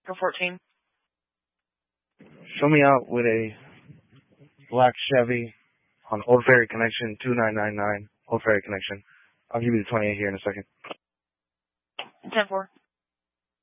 Go 14. Show me out with a black Chevy on Old Ferry Connection 2999. Old Ferry Connection. I'll give you the 28 here in a second. 10-4.